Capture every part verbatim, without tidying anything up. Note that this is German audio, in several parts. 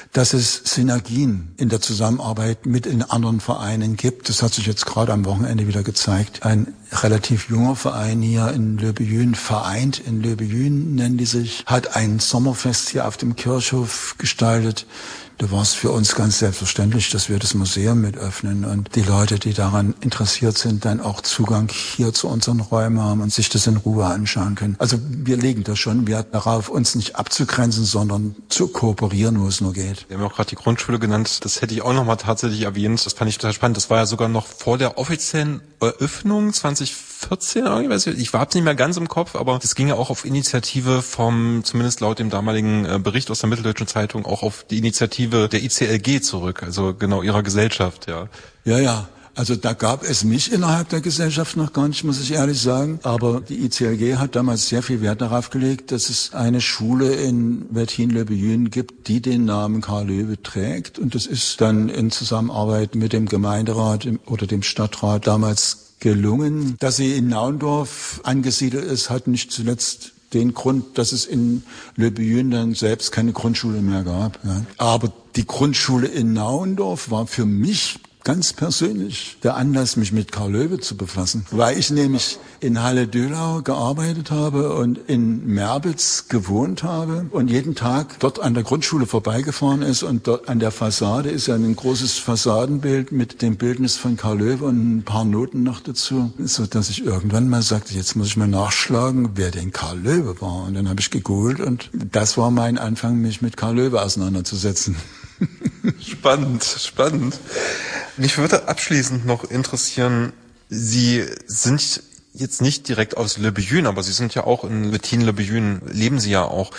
dass es Synergien in der Zusammenarbeit mit den anderen Vereinen gibt. Das hat sich jetzt gerade am Wochenende wieder gezeigt. Ein relativ junger Verein hier in Löbejün, Vereint in Löbejün nennen die sich, hat ein Sommerfest hier auf dem Kirchhof gestaltet. Da war es für uns ganz selbstverständlich, dass wir das Museum mit öffnen und die Leute, die daran interessiert sind, dann auch Zugang hier zu unseren Räumen haben und sich das in Ruhe anschauen können. Also wir legen da schon Wert darauf, uns nicht abzugrenzen, sondern zu kooperieren, wo es nur geht. Wir haben auch gerade die Grundschule genannt. Das hätte ich auch noch mal tatsächlich erwähnt. Das fand ich total spannend. Das war ja sogar noch vor der offiziellen Eröffnung zwanzig vierzehn, ich war nicht mehr ganz im Kopf, aber das ging ja auch auf Initiative vom, zumindest laut dem damaligen Bericht aus der Mitteldeutschen Zeitung, auch auf die Initiative der I C L G zurück, also genau ihrer Gesellschaft, ja. Ja, ja. Also da gab es mich innerhalb der Gesellschaft noch gar nicht, muss ich ehrlich sagen. Aber die I C L G hat damals sehr viel Wert darauf gelegt, dass es eine Schule in Wettin-Löbejün gibt, die den Namen Karl Löwe trägt. Und das ist dann in Zusammenarbeit mit dem Gemeinderat oder dem Stadtrat damals gelungen. Dass sie in Naundorf angesiedelt ist, hat nicht zuletzt den Grund, dass es in Löbejün dann selbst keine Grundschule mehr gab. Ja. Aber die Grundschule in Naundorf war für mich ganz persönlich der Anlass, mich mit Karl Löwe zu befassen, weil ich nämlich in Halle-Döhlau gearbeitet habe und in Merbitz gewohnt habe und jeden Tag dort an der Grundschule vorbeigefahren ist und dort an der Fassade ist ja ein großes Fassadenbild mit dem Bildnis von Karl Löwe und ein paar Noten noch dazu, so dass ich irgendwann mal sagte, jetzt muss ich mal nachschlagen, wer denn Karl Löwe war. Und dann habe ich gegoogelt und das war mein Anfang, mich mit Karl Löwe auseinanderzusetzen. Spannend, spannend. Mich würde abschließend noch interessieren, Sie sind jetzt nicht direkt aus Löbejün, aber Sie sind ja auch in Wettin-Löbejün, leben Sie ja auch.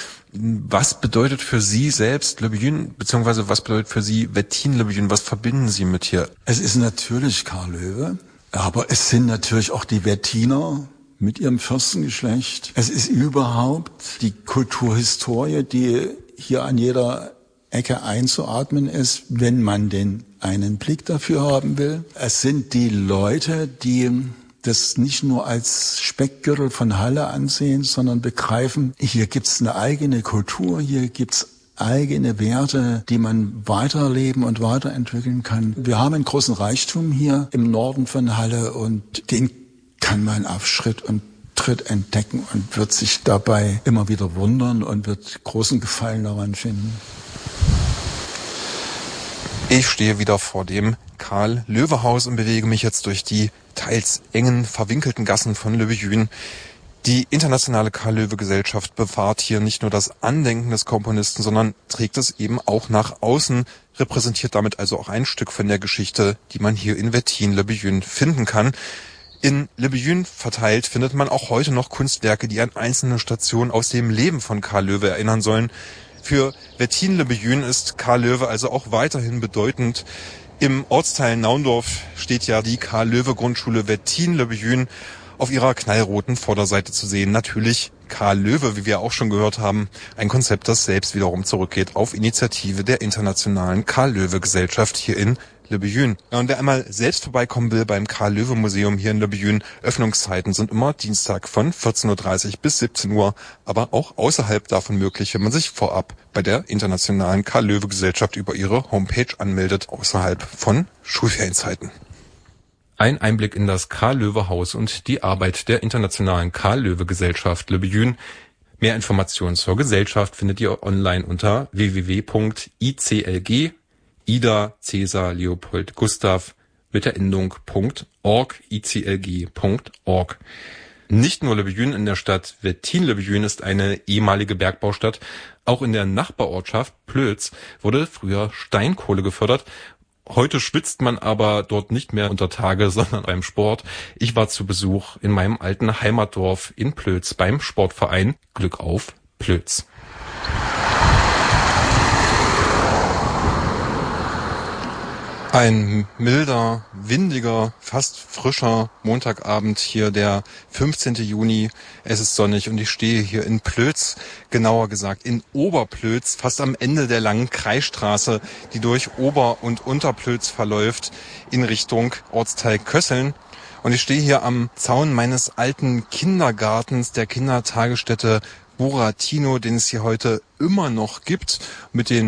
Was bedeutet für Sie selbst Löbejün, beziehungsweise was bedeutet für Sie Wettin-Löbejün? Was verbinden Sie mit hier? Es ist natürlich Karl Löwe, aber es sind natürlich auch die Wettiner mit ihrem Fürstengeschlecht. Es ist überhaupt die Kulturhistorie, die hier an jeder Ecke einzuatmen ist, wenn man den einen Blick dafür haben will. Es sind die Leute, die das nicht nur als Speckgürtel von Halle ansehen, sondern begreifen, hier gibt's eine eigene Kultur, hier gibt's eigene Werte, die man weiterleben und weiterentwickeln kann. Wir haben einen großen Reichtum hier im Norden von Halle und den kann man auf Schritt und Tritt entdecken und wird sich dabei immer wieder wundern und wird großen Gefallen daran finden. Ich stehe wieder vor dem Karl-Löwe-Haus und bewege mich jetzt durch die teils engen, verwinkelten Gassen von Löbejün. Die internationale Karl-Löwe-Gesellschaft bewahrt hier nicht nur das Andenken des Komponisten, sondern trägt es eben auch nach außen, repräsentiert damit also auch ein Stück von der Geschichte, die man hier in Wettin-Löbejün finden kann. In Löbejün verteilt findet man auch heute noch Kunstwerke, die an einzelne Stationen aus dem Leben von Karl Löwe erinnern sollen. Für Wettin-Löbejün ist Karl Löwe also auch weiterhin bedeutend. Im Ortsteil Naundorf steht ja die Karl-Löwe-Grundschule Wettin-Löbejün auf ihrer knallroten Vorderseite zu sehen. Natürlich Karl Löwe, wie wir auch schon gehört haben, ein Konzept, das selbst wiederum zurückgeht auf Initiative der internationalen Karl-Löwe-Gesellschaft hier in Löbejün. Ja, und wer einmal selbst vorbeikommen will beim Karl-Löwe-Museum hier in Löbejün, Öffnungszeiten sind immer Dienstag von vierzehn Uhr dreißig bis siebzehn Uhr, aber auch außerhalb davon möglich, wenn man sich vorab bei der internationalen Karl-Löwe-Gesellschaft über ihre Homepage anmeldet, außerhalb von Schulferienzeiten. Ein Einblick in das Karl-Löwe-Haus und die Arbeit der internationalen Karl-Löwe-Gesellschaft Löbejün. Mehr Informationen zur Gesellschaft findet ihr online unter w w w punkt i c l g Ida, Cäsar, Leopold, Gustav mit der Endung .org, i c l g punkt org. Nicht nur Löbejün in der Stadt Wettin-Löbejün ist eine ehemalige Bergbaustadt. Auch in der Nachbarortschaft Plötz wurde früher Steinkohle gefördert. Heute schwitzt man aber dort nicht mehr unter Tage, sondern beim Sport. Ich war zu Besuch in meinem alten Heimatdorf in Plötz beim Sportverein Glück auf Plötz. Ein milder, windiger, fast frischer Montagabend hier, der fünfzehnten Juni. Es ist sonnig und ich stehe hier in Plötz, genauer gesagt in Oberplötz, fast am Ende der langen Kreisstraße, die durch Ober- und Unterplötz verläuft, in Richtung Ortsteil Kösseln. Und ich stehe hier am Zaun meines alten Kindergartens, der Kindertagesstätte Buratino, den es hier heute immer noch gibt, mit den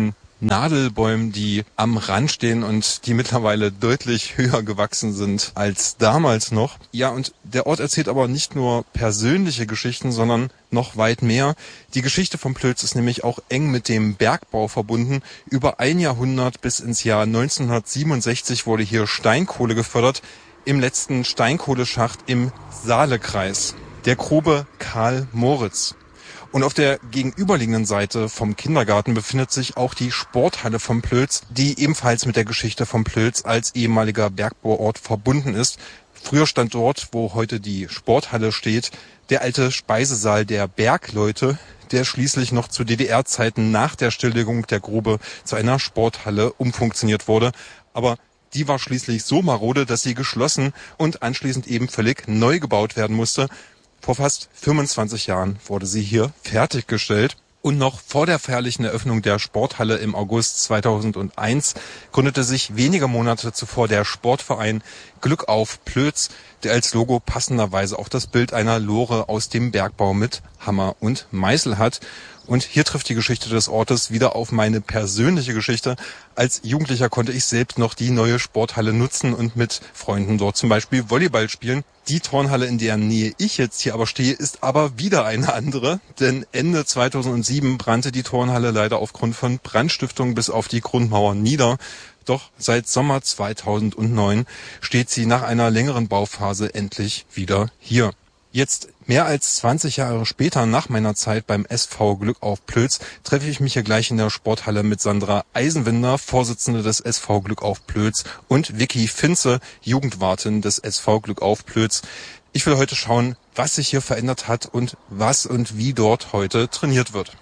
Nadelbäumen, die am Rand stehen und die mittlerweile deutlich höher gewachsen sind als damals noch. Ja, und der Ort erzählt aber nicht nur persönliche Geschichten, sondern noch weit mehr. Die Geschichte von Plötz ist nämlich auch eng mit dem Bergbau verbunden. Über ein Jahrhundert bis ins Jahr neunzehnhundertsiebenundsechzig wurde hier Steinkohle gefördert, im letzten Steinkohleschacht im Saalekreis, der Grube Karl Moritz. Und auf der gegenüberliegenden Seite vom Kindergarten befindet sich auch die Sporthalle von Plötz, die ebenfalls mit der Geschichte von Plötz als ehemaliger Bergbauort verbunden ist. Früher stand dort, wo heute die Sporthalle steht, der alte Speisesaal der Bergleute, der schließlich noch zu D D R-Zeiten nach der Stilllegung der Grube zu einer Sporthalle umfunktioniert wurde. Aber die war schließlich so marode, dass sie geschlossen und anschließend eben völlig neu gebaut werden musste. Vor fast fünfundzwanzig Jahren wurde sie hier fertiggestellt. Und noch vor der feierlichen Eröffnung der Sporthalle im August zweitausendeins gründete sich wenige Monate zuvor der Sportverein Glück auf Plötz, der als Logo passenderweise auch das Bild einer Lore aus dem Bergbau mit Hammer und Meißel hat. Und hier trifft die Geschichte des Ortes wieder auf meine persönliche Geschichte. Als Jugendlicher konnte ich selbst noch die neue Sporthalle nutzen und mit Freunden dort zum Beispiel Volleyball spielen. Die Turnhalle, in deren Nähe ich jetzt hier aber stehe, ist aber wieder eine andere. Denn Ende zweitausendsieben brannte die Turnhalle leider aufgrund von Brandstiftung bis auf die Grundmauer nieder. Doch seit Sommer zweitausendneun steht sie nach einer längeren Bauphase endlich wieder hier. Jetzt, mehr als zwanzig Jahre später, nach meiner Zeit beim S V Glück auf Plötz, treffe ich mich hier gleich in der Sporthalle mit Sandra Eisenwinder, Vorsitzende des S V Glück auf Plötz, und Vicky Finze, Jugendwartin des S V Glück auf Plötz. Ich will heute schauen, was sich hier verändert hat und was und wie dort heute trainiert wird.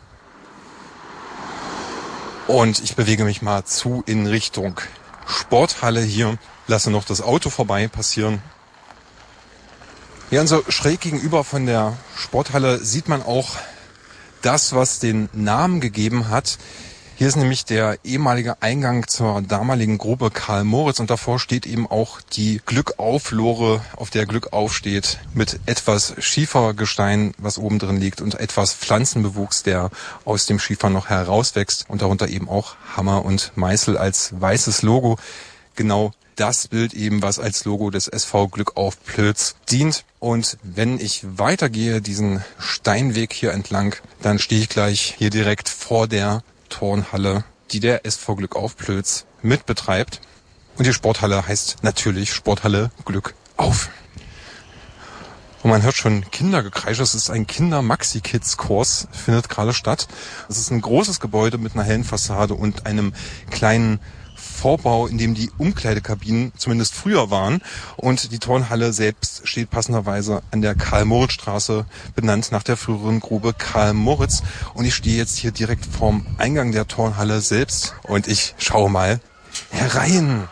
Und ich bewege mich mal zu in Richtung Sporthalle hier, lasse noch das Auto vorbei passieren. Ja, und so schräg gegenüber von der Sporthalle sieht man auch das, was den Namen gegeben hat. Hier ist nämlich der ehemalige Eingang zur damaligen Grube Karl Moritz und davor steht eben auch die Glückauf-Lore, auf der Glück aufsteht, mit etwas Schiefergestein, was oben drin liegt, und etwas Pflanzenbewuchs, der aus dem Schiefer noch herauswächst, und darunter eben auch Hammer und Meißel als weißes Logo. Genau das Bild eben, was als Logo des S V Glück auf Plötz dient. Und wenn ich weitergehe, diesen Steinweg hier entlang, dann stehe ich gleich hier direkt vor der Turnhalle, die der S V Glück auf Plötz mitbetreibt. Und die Sporthalle heißt natürlich Sporthalle Glück auf. Und man hört schon Kindergekreisch. Es ist ein Kinder-Maxi-Kids-Kurs, findet gerade statt. Es ist ein großes Gebäude mit einer hellen Fassade und einem kleinen Vorbau, in dem die Umkleidekabinen zumindest früher waren. Und die Turnhalle selbst steht passenderweise an der Karl-Moritz-Straße, benannt nach der früheren Grube Karl Moritz. Und ich stehe jetzt hier direkt vorm Eingang der Turnhalle selbst und ich schaue mal herein.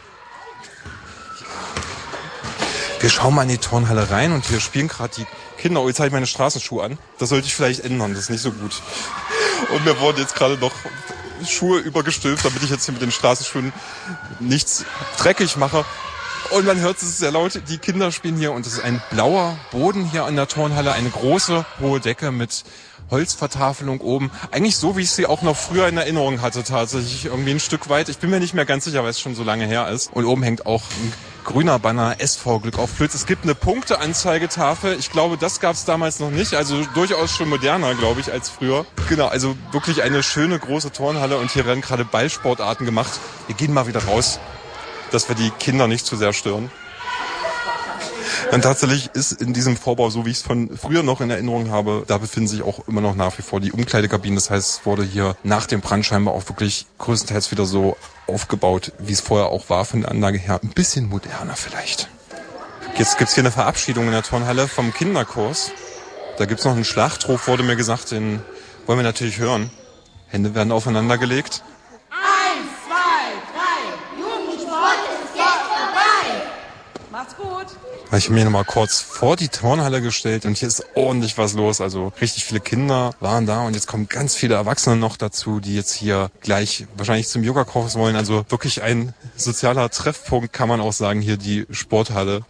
Wir schauen mal in die Turnhalle rein und hier spielen gerade die Kinder. Oh, jetzt habe ich meine Straßenschuhe an. Das sollte ich vielleicht ändern, das ist nicht so gut. Und mir wurden jetzt gerade noch Schuhe übergestülpt, damit ich jetzt hier mit den Straßenschuhen nichts dreckig mache. Und man hört, es ist sehr laut. Die Kinder spielen hier und es ist ein blauer Boden hier an der Turnhalle. Eine große, hohe Decke mit Holzvertafelung oben. Eigentlich so, wie ich sie auch noch früher in Erinnerung hatte, tatsächlich irgendwie ein Stück weit. Ich bin mir nicht mehr ganz sicher, weil es schon so lange her ist. Und oben hängt auch ein grüner Banner, S V Glück auf Plötz. Es gibt eine Punkteanzeigetafel. Ich glaube, das gab es damals noch nicht. Also durchaus schon moderner, glaube ich, als früher. Genau, also wirklich eine schöne große Turnhalle und hier werden gerade Ballsportarten gemacht. Wir gehen mal wieder raus, dass wir die Kinder nicht zu sehr stören. Und tatsächlich ist in diesem Vorbau, so wie ich es von früher noch in Erinnerung habe, da befinden sich auch immer noch nach wie vor die Umkleidekabinen. Das heißt, es wurde hier nach dem Brand scheinbar auch wirklich größtenteils wieder so aufgebaut, wie es vorher auch war von der Anlage her. Ein bisschen moderner vielleicht. Jetzt gibt's hier eine Verabschiedung in der Turnhalle vom Kinderkurs. Da gibt's noch einen Schlachtruf, wurde mir gesagt, den wollen wir natürlich hören. Hände werden aufeinander gelegt. Eins, zwei, drei, Jugendsport ist jetzt vorbei. Macht's gut. Ich habe mich nochmal kurz vor die Turnhalle gestellt und hier ist ordentlich was los. Also richtig viele Kinder waren da und jetzt kommen ganz viele Erwachsene noch dazu, die jetzt hier gleich wahrscheinlich zum Yoga-Kurs wollen. Also wirklich ein sozialer Treffpunkt, kann man auch sagen, hier die Sporthalle.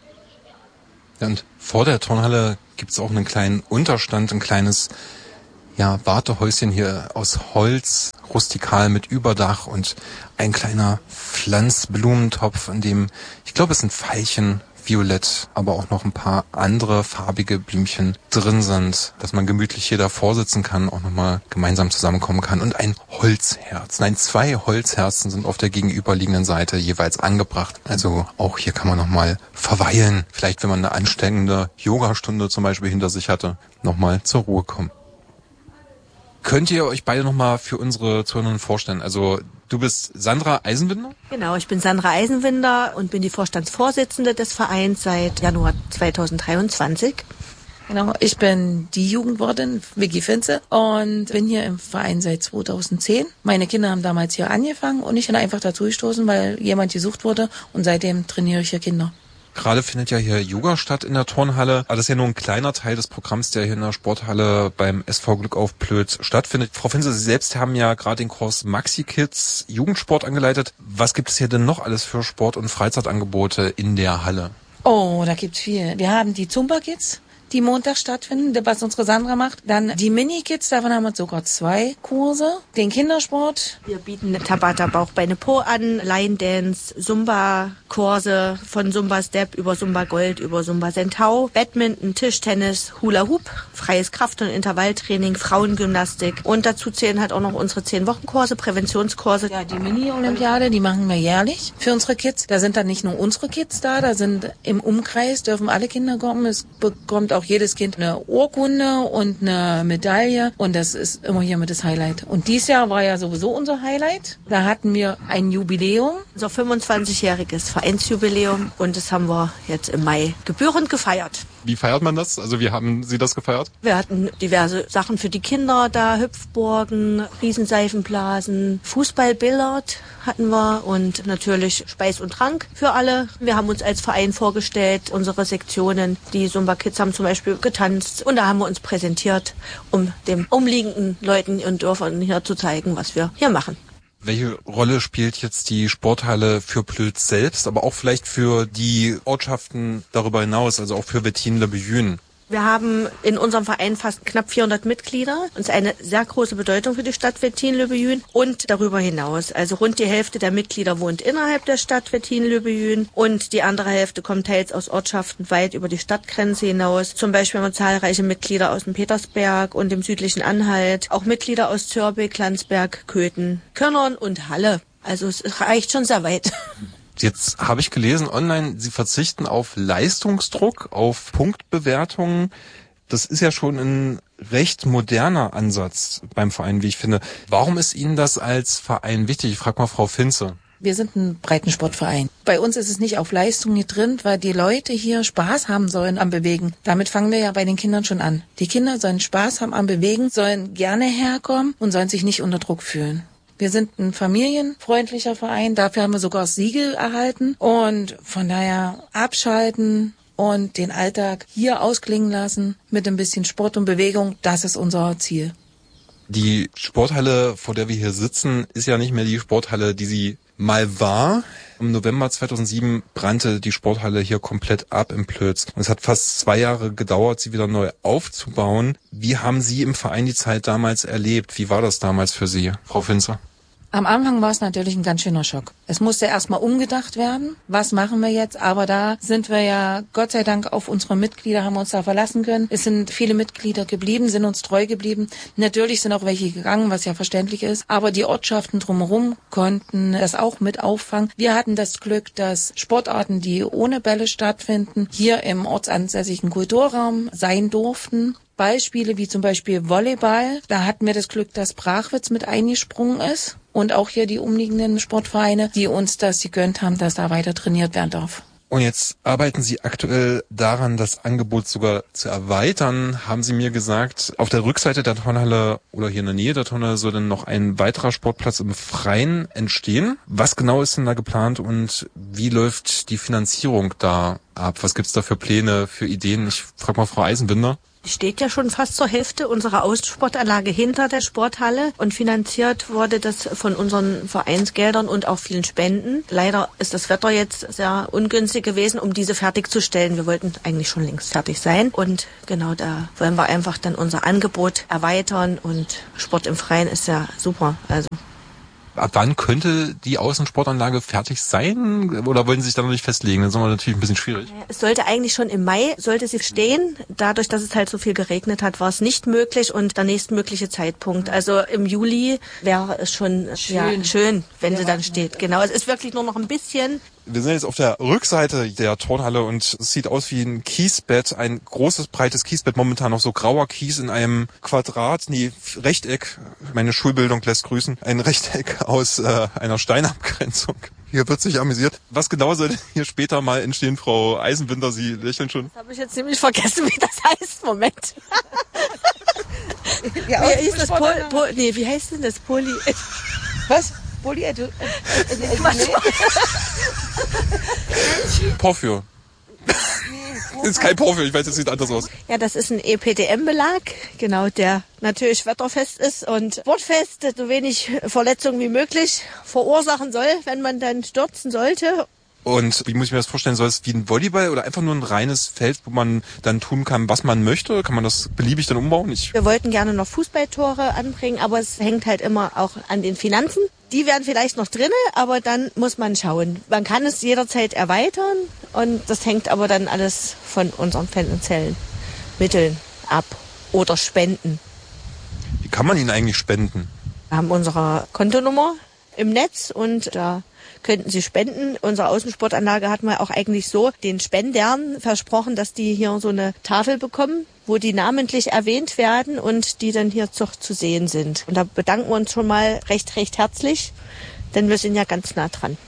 Und vor der Turnhalle gibt es auch einen kleinen Unterstand, ein kleines ja, Wartehäuschen hier aus Holz, rustikal mit Überdach und ein kleiner Pflanzblumentopf, in dem, ich glaube, es sind Veilchen, violett, aber auch noch ein paar andere farbige Blümchen drin sind, dass man gemütlich hier davor sitzen kann, auch nochmal gemeinsam zusammenkommen kann. Und ein Holzherz. Nein, zwei Holzherzen sind auf der gegenüberliegenden Seite jeweils angebracht. Also auch hier kann man nochmal verweilen. Vielleicht, wenn man eine anstrengende Yogastunde zum Beispiel hinter sich hatte, nochmal zur Ruhe kommen. Könnt ihr euch beide nochmal für unsere Zuhörerinnen vorstellen? Also du bist Sandra Eisenwinder? Genau, ich bin Sandra Eisenwinder und bin die Vorstandsvorsitzende des Vereins seit Januar zweitausenddreiundzwanzig. Genau, ich bin die Jugendwirtin Vicky Finze und bin hier im Verein seit zweitausendzehn. Meine Kinder haben damals hier angefangen und ich bin einfach dazugestoßen, weil jemand gesucht wurde und seitdem trainiere ich hier Kinder. Gerade findet ja hier Yoga statt in der Turnhalle. Aber das ist ja nur ein kleiner Teil des Programms, der hier in der Sporthalle beim S V Glück auf Plötz stattfindet. Frau Finse, Sie selbst haben ja gerade den Kurs Maxi Kids Jugendsport angeleitet. Was gibt es hier denn noch alles für Sport- und Freizeitangebote in der Halle? Oh, da gibt's viel. Wir haben die Zumba Kids, die montags stattfinden, was unsere Sandra macht. Dann die Mini-Kids, davon haben wir sogar zwei Kurse. Den Kindersport. Wir bieten Tabata, Bauchbeine, Po an, Line Dance, Zumba-Kurse von Zumba Step über Zumba Gold, über Zumba Sentau, Badminton, Tischtennis, Hula Hoop, freies Kraft- und Intervalltraining, Frauengymnastik. Und dazu zählen halt auch noch unsere zehn-Wochen-Kurse, Präventionskurse. Ja, die Mini-Olympiade, die machen wir jährlich für unsere Kids. Da sind dann nicht nur unsere Kids da, da sind im Umkreis, dürfen alle Kinder kommen. Es bekommt auch jedes Kind eine Urkunde und eine Medaille und das ist immer hier mit das Highlight. Und dieses Jahr war ja sowieso unser Highlight. Da hatten wir ein Jubiläum. Unser fünfundzwanzigjähriges Vereinsjubiläum und das haben wir jetzt im Mai gebührend gefeiert. Wie feiert man das? Also wie haben Sie das gefeiert? Wir hatten diverse Sachen für die Kinder da, Hüpfburgen, Riesenseifenblasen, Fußballbillard hatten wir und natürlich Speis und Trank für alle. Wir haben uns als Verein vorgestellt, unsere Sektionen, die Zumba Kids haben zum Beispiel getanzt und da haben wir uns präsentiert, um den umliegenden Leuten und Dörfern hier zu zeigen, was wir hier machen. Welche Rolle spielt jetzt die Sporthalle für Plötz selbst, aber auch vielleicht für die Ortschaften darüber hinaus, also auch für Wetthin-le-Bethune? Wir haben in unserem Verein fast knapp vierhundert Mitglieder. Das ist eine sehr große Bedeutung für die Stadt Wetthin-le-Bethune und darüber hinaus. Also rund die Hälfte der Mitglieder wohnt innerhalb der Stadt Wetthin-le-Bethune und die andere Hälfte kommt teils aus Ortschaften weit über die Stadtgrenze hinaus. Zum Beispiel haben wir zahlreiche Mitglieder aus dem Petersberg und dem südlichen Anhalt, auch Mitglieder aus Zörbeck, Landsberg, Köthen, Körnern und Halle. Also es reicht schon sehr weit. Jetzt habe ich gelesen online, Sie verzichten auf Leistungsdruck, auf Punktbewertungen. Das ist ja schon ein recht moderner Ansatz beim Verein, wie ich finde. Warum ist Ihnen das als Verein wichtig? Ich frage mal Frau Finze. Wir sind ein Breitensportverein. Bei uns ist es nicht auf Leistung getrimmt, weil die Leute hier Spaß haben sollen am Bewegen. Damit fangen wir ja bei den Kindern schon an. Die Kinder sollen Spaß haben am Bewegen, sollen gerne herkommen und sollen sich nicht unter Druck fühlen. Wir sind ein familienfreundlicher Verein, dafür haben wir sogar das Siegel erhalten und von daher abschalten und den Alltag hier ausklingen lassen mit ein bisschen Sport und Bewegung, das ist unser Ziel. Die Sporthalle, vor der wir hier sitzen, ist ja nicht mehr die Sporthalle, die sie mal war. Im November zweitausendsieben brannte die Sporthalle hier komplett ab in Plötz. Es hat fast zwei Jahre gedauert, sie wieder neu aufzubauen. Wie haben Sie im Verein die Zeit damals erlebt? Wie war das damals für Sie, Frau Finze? Am Anfang war es natürlich ein ganz schöner Schock. Es musste erstmal umgedacht werden. Was machen wir jetzt? Aber da sind wir ja Gott sei Dank auf unsere Mitglieder, haben wir uns da verlassen können. Es sind viele Mitglieder geblieben, sind uns treu geblieben. Natürlich sind auch welche gegangen, was ja verständlich ist. Aber die Ortschaften drumherum konnten das auch mit auffangen. Wir hatten das Glück, dass Sportarten, die ohne Bälle stattfinden, hier im ortsansässigen Kulturraum sein durften. Beispiele wie zum Beispiel Volleyball. Da hatten wir das Glück, dass Brachwitz mit eingesprungen ist. Und auch hier die umliegenden Sportvereine, die uns das gegönnt haben, dass da weiter trainiert werden darf. Und jetzt arbeiten Sie aktuell daran, das Angebot sogar zu erweitern, haben Sie mir gesagt. Auf der Rückseite der Turnhalle oder hier in der Nähe der Turnhalle soll dann noch ein weiterer Sportplatz im Freien entstehen. Was genau ist denn da geplant und wie läuft die Finanzierung da ab? Was gibt's da für Pläne, für Ideen? Ich frage mal Frau Eisenwinder. Die steht ja schon fast zur Hälfte unserer Außensportanlage hinter der Sporthalle und finanziert wurde das von unseren Vereinsgeldern und auch vielen Spenden. Leider ist das Wetter jetzt sehr ungünstig gewesen, um diese fertigzustellen. Wir wollten eigentlich schon längst fertig sein und genau da wollen wir einfach dann unser Angebot erweitern und Sport im Freien ist ja super. Also ab wann könnte die Außensportanlage fertig sein? Oder wollen Sie sich da noch nicht festlegen? Das ist aber natürlich ein bisschen schwierig. Es sollte eigentlich schon im Mai, sollte sie stehen. Dadurch, dass es halt so viel geregnet hat, war es nicht möglich und der nächstmögliche Zeitpunkt. Also im Juli wäre es schon schön, ja, schön wenn ja, sie dann steht. Genau, es ist wirklich nur noch ein bisschen. Wir sind jetzt auf der Rückseite der Turnhalle und es sieht aus wie ein Kiesbett, ein großes, breites Kiesbett, momentan noch so grauer Kies in einem Quadrat, nee, Rechteck, meine Schulbildung lässt grüßen, ein Rechteck aus äh, einer Steinabgrenzung. Hier wird sich amüsiert. Was genau soll denn hier später mal entstehen, Frau Eisenbinder? Sie lächeln schon. Das habe ich jetzt ziemlich vergessen, wie das heißt. Moment. Ja, wie hieß das? Pol, Pol, nee, wie heißt denn das? Poly... Was? Poly... Äh, äh, Porphyr. Das ist kein Porphyr, ich weiß, es sieht anders aus. Ja, das ist ein E P D M-Belag, genau, der natürlich wetterfest ist und sportfest, so wenig Verletzungen wie möglich verursachen soll, wenn man dann stürzen sollte. Und wie muss ich mir das vorstellen? Soll es wie ein Volleyball oder einfach nur ein reines Feld, wo man dann tun kann, was man möchte? Kann man das beliebig dann umbauen? Ich Wir wollten gerne noch Fußballtore anbringen, aber es hängt halt immer auch an den Finanzen. Die wären vielleicht noch drinne, aber dann muss man schauen. Man kann es jederzeit erweitern und das hängt aber dann alles von unseren finanziellen Mitteln ab oder Spenden. Wie kann man ihn eigentlich spenden? Wir haben unsere Kontonummer im Netz und da könnten Sie spenden. Unsere Außensportanlage hat man auch eigentlich so den Spendern versprochen, dass die hier so eine Tafel bekommen, wo die namentlich erwähnt werden und die dann hier zu, zu sehen sind. Und da bedanken wir uns schon mal recht, recht herzlich, denn wir sind ja ganz nah dran.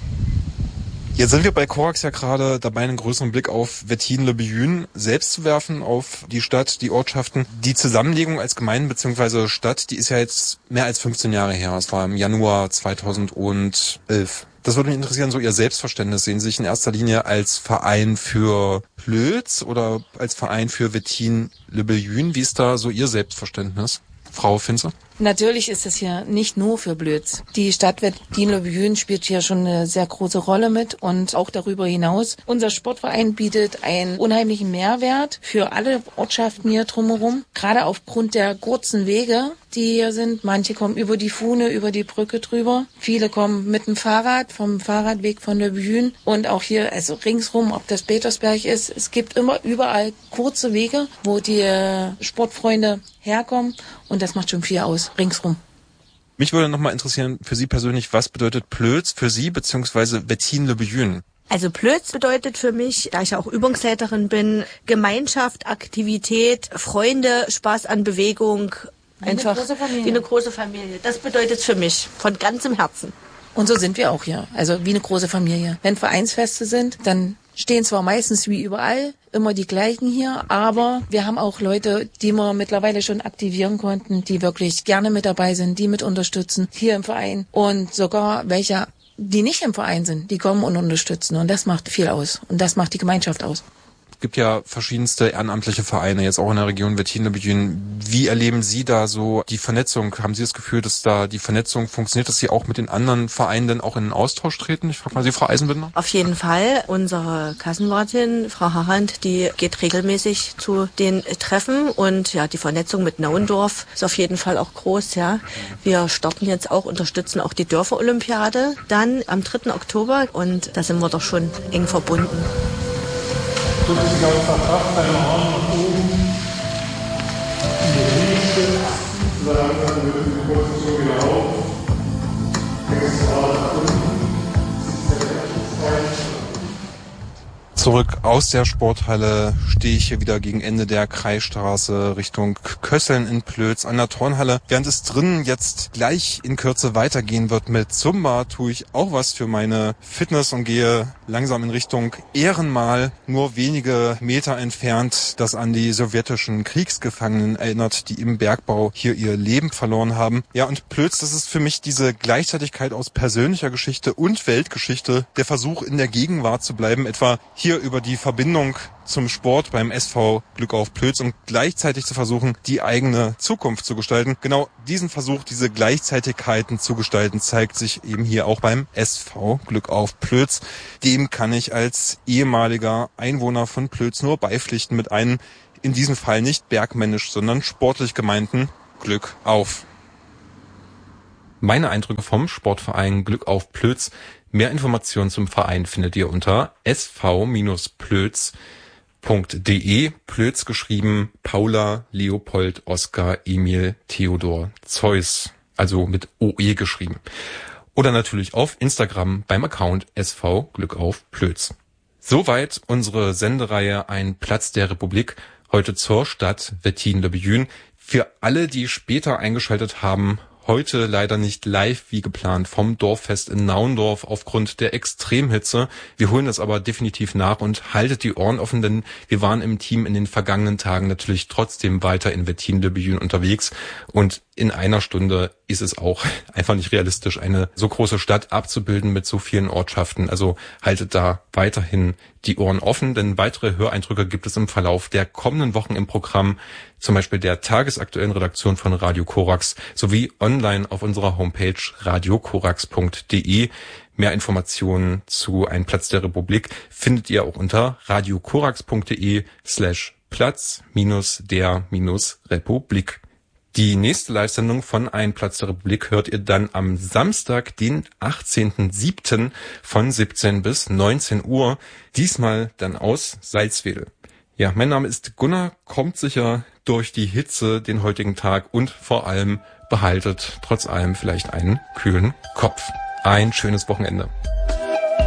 Jetzt sind wir bei Korax ja gerade dabei, einen größeren Blick auf Wettin-le-Biyün selbst zu werfen, auf die Stadt, die Ortschaften. Die Zusammenlegung als Gemeinde bzw. Stadt, die ist ja jetzt mehr als fünfzehn Jahre her. Es war im Januar zweitausendelf. Das würde mich interessieren, so Ihr Selbstverständnis. Sehen Sie sich in erster Linie als Verein für Plötz oder als Verein für Wettin-le-Biyün? Wie ist da so Ihr Selbstverständnis, Frau Finze? Natürlich ist es hier nicht nur für Blöds. Die Stadt Wettin-le-Biyün spielt hier schon eine sehr große Rolle mit und auch darüber hinaus. Unser Sportverein bietet einen unheimlichen Mehrwert für alle Ortschaften hier drumherum. Gerade aufgrund der kurzen Wege, die hier sind. Manche kommen über die Fuhne, über die Brücke drüber. Viele kommen mit dem Fahrrad, vom Fahrradweg von Le Biyün. Und auch hier, also ringsrum, ob das Petersberg ist, es gibt immer überall kurze Wege, wo die Sportfreunde herkommen. Und das macht schon viel aus, ringsrum. Mich würde nochmal interessieren, für Sie persönlich, was bedeutet Plötz für Sie bzw. Wettin-le-Biyün? Also Plötz bedeutet für mich, da ich auch Übungsleiterin bin, Gemeinschaft, Aktivität, Freunde, Spaß an Bewegung, wie einfach eine große Familie. Wie eine große Familie. Das bedeutet es für mich, von ganzem Herzen. Und so sind wir auch hier, also wie eine große Familie. Wenn Vereinsfeste sind, dann stehen zwar meistens wie überall immer die gleichen hier, aber wir haben auch Leute, die wir mittlerweile schon aktivieren konnten, die wirklich gerne mit dabei sind, die mit unterstützen hier im Verein und sogar welche, die nicht im Verein sind, die kommen und unterstützen und das macht viel aus und das macht die Gemeinschaft aus. Es gibt ja verschiedenste ehrenamtliche Vereine, jetzt auch in der Region Wettin-le-Biyün. Wie erleben Sie da so die Vernetzung? Haben Sie das Gefühl, dass da die Vernetzung funktioniert, dass Sie auch mit den anderen Vereinen dann auch in den Austausch treten? Ich frage mal Sie, Frau Eisenbinder. Auf jeden Fall. Unsere Kassenwartin, Frau Harrand, die geht regelmäßig zu den Treffen und ja, die Vernetzung mit Nauendorf ist auf jeden Fall auch groß. Ja, wir starten jetzt auch, unterstützen auch die Dörferolympiade dann am dritten Oktober und da sind wir doch schon eng verbunden. Drückt sich auf der Kraft deine Arme nach oben. In die nächste. So langsam wird die Position wieder auf. Längst gerade nach unten. Zurück aus der Sporthalle stehe ich hier wieder gegen Ende der Kreisstraße Richtung Kösseln in Plötz an der Turnhalle. Während es drinnen jetzt gleich in Kürze weitergehen wird mit Zumba, tue ich auch was für meine Fitness und gehe langsam in Richtung Ehrenmal, nur wenige Meter entfernt, das an die sowjetischen Kriegsgefangenen erinnert, die im Bergbau hier ihr Leben verloren haben. Ja, und Plötz, das ist für mich diese Gleichzeitigkeit aus persönlicher Geschichte und Weltgeschichte, der Versuch in der Gegenwart zu bleiben, etwa hier über die Verbindung zum Sport beim S V Glück auf Plötz und gleichzeitig zu versuchen, die eigene Zukunft zu gestalten. Genau diesen Versuch, diese Gleichzeitigkeiten zu gestalten, zeigt sich eben hier auch beim S V Glück auf Plötz. Dem kann ich als ehemaliger Einwohner von Plötz nur beipflichten mit einem, in diesem Fall nicht bergmännisch, sondern sportlich gemeinten Glück auf. Meine Eindrücke vom Sportverein Glück auf Plötz. Mehr Informationen zum Verein findet ihr unter s v Plötz punkt de. Plötz geschrieben Paula, Leopold, Oskar, Emil, Theodor, Zeus. Also mit O E geschrieben. Oder natürlich auf Instagram beim Account S V Glück auf Plötz. Soweit unsere Sendereihe Ein Platz der Republik. Heute zur Stadt Wettin-le-Bethune. Für alle, die später eingeschaltet haben, heute leider nicht live wie geplant vom Dorffest in Naundorf aufgrund der Extremhitze. Wir holen das aber definitiv nach und haltet die Ohren offen, denn wir waren im Team in den vergangenen Tagen natürlich trotzdem weiter in Wettin-le-Bethune unterwegs und in einer Stunde ist es auch einfach nicht realistisch, eine so große Stadt abzubilden mit so vielen Ortschaften. Also haltet da weiterhin die Ohren offen, denn weitere Höreindrücke gibt es im Verlauf der kommenden Wochen im Programm, zum Beispiel der tagesaktuellen Redaktion von Radio Korax sowie online auf unserer Homepage radio korax punkt de. Mehr Informationen zu Ein Platz der Republik findet ihr auch unter radio korax punkt de slash Platz minus der minus Republik. Die nächste Live-Sendung von Ein Platz der Republik hört ihr dann am Samstag, den achtzehnten siebten von siebzehn bis neunzehn Uhr. Diesmal dann aus Salzwedel. Ja, mein Name ist Gunnar, kommt sicher durch die Hitze den heutigen Tag und vor allem behaltet trotz allem vielleicht einen kühlen Kopf. Ein schönes Wochenende.